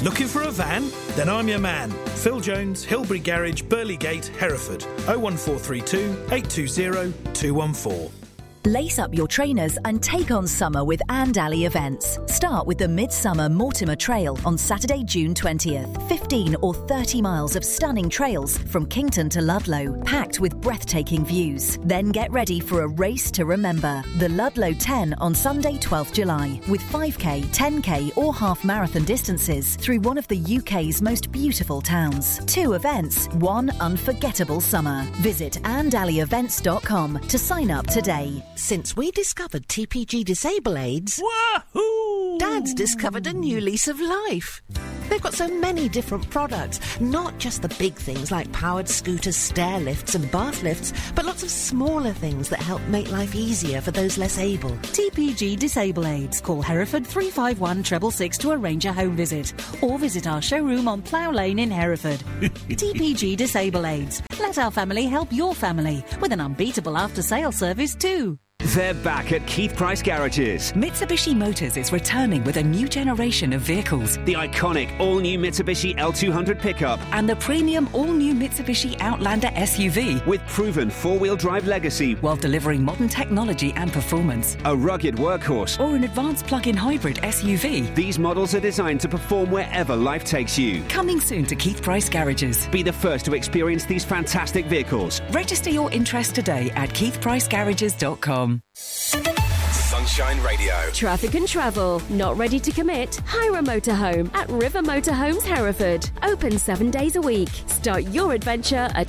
Looking for a van? Then I'm your man. Phil Jones, Hilbury Garage, Burley Gate, Hereford. 01432 820 214. Lace up your trainers and take on summer with Andally events. Start with the Midsummer Mortimer Trail on Saturday, June 20th. 15 or 30 miles of stunning trails from Kington to Ludlow, packed with breathtaking views. Then get ready for a race to remember. The Ludlow 10 on Sunday, 12th July, with 5k, 10k or half marathon distances through one of the UK's most beautiful towns. 2 events, 1 unforgettable summer. Visit andallyevents.com to sign up today. Since we discovered TPG Disable Aids, Wahoo! Dad's discovered a new lease of life. They've got so many different products, not just the big things like powered scooters, stair lifts and bath lifts, but lots of smaller things that help make life easier for those less able. TPG Disable Aids. Call Hereford 351 666 to arrange a home visit, or visit our showroom on Plough Lane in Hereford. TPG Disable Aids. Let our family help your family with an unbeatable after-sale service too. They're back at Keith Price Garages. Mitsubishi Motors is returning with a new generation of vehicles. The iconic all-new Mitsubishi L200 pickup. And the premium all-new Mitsubishi Outlander SUV. With proven four-wheel drive legacy. While delivering modern technology and performance. A rugged workhorse. Or an advanced plug-in hybrid SUV. These models are designed to perform wherever life takes you. Coming soon to Keith Price Garages. Be the first to experience these fantastic vehicles. Register your interest today at keithpricegarages.com. Sunshine Radio. Traffic and travel. Not ready to commit? Hire a motorhome at River Motorhomes Hereford. Open 7 days a week. Start your adventure at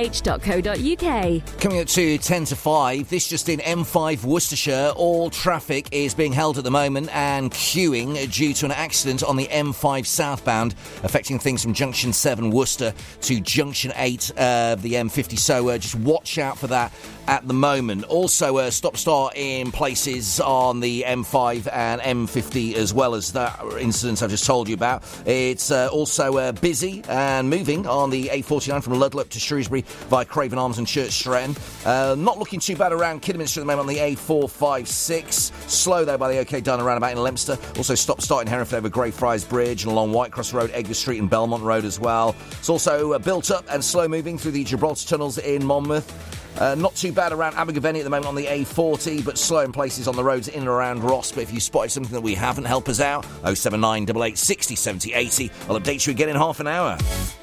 rmh.co.uk. Coming up to 10 to 5, this just in M5 Worcestershire. All traffic is being held at the moment and queuing due to an accident on the M5 southbound, affecting things from Junction 7 Worcester to Junction 8 of the M50. So just watch out for that at the moment. Also, stop-start in places on the M5 and M50 as well as that incident I've just told you about. It's also busy and moving on the A49 from Ludlow to Shrewsbury via Craven Arms and Church Stretton. Not looking too bad around Kidderminster at the moment on the A456. Slow though by the OK Done roundabout in Leominster. Also stop-start in Hereford over Greyfriars Bridge and along Whitecross Road, Edgar Street and Belmont Road as well. It's also built up and slow moving through the Gibraltar tunnels in Monmouth. Not too bad around Abergavenny at the moment on the A40, but slow in places on the roads in and around Ross. But if you spotted something that we haven't, help us out. 079 88 60 70 80. I'll update you again in half an hour.